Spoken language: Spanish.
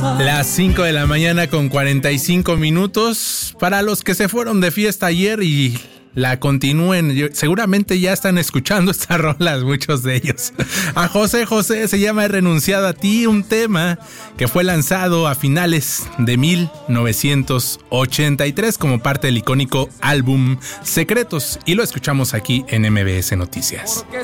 Las 5 de la mañana con 45 minutos. Para los que se fueron de fiesta ayer y la continúen, seguramente ya están escuchando estas rolas, muchos de ellos. A José José se llama He renunciado a ti, un tema que fue lanzado a finales de 1983 como parte del icónico álbum Secretos, y lo escuchamos aquí en MBS Noticias.